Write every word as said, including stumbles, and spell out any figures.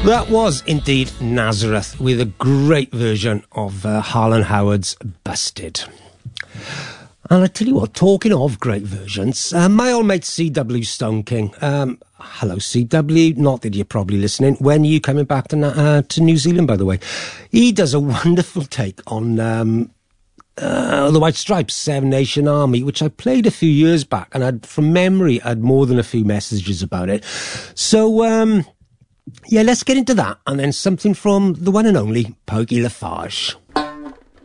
That was indeed Nazareth with a great version of uh, Harlan Howard's Busted. And I tell you what, talking of great versions, uh, my old mate C W Stone King, um, hello C W, not that you're probably listening, when are you coming back to, uh, to New Zealand, by the way? He does a wonderful take on um, uh, the White Stripes, Seven Nation Army, which I played a few years back, and I'd, from memory, I had more than a few messages about it. So, um... yeah, let's get into that, and then something from the one and only Peggy LaFarge.